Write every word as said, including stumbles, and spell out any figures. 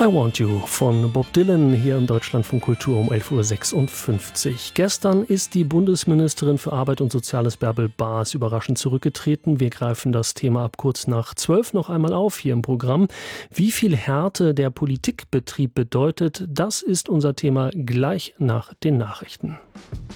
I Want You von Bob Dylan hier im Deutschlandfunk Kultur um elf Uhr sechsundfünfzig. Gestern ist die Bundesministerin für Arbeit und Soziales Bärbel Baas überraschend zurückgetreten. Wir greifen das Thema ab kurz nach zwölf noch einmal auf hier im Programm. Wie viel Härte der Politikbetrieb bedeutet, das ist unser Thema gleich nach den Nachrichten.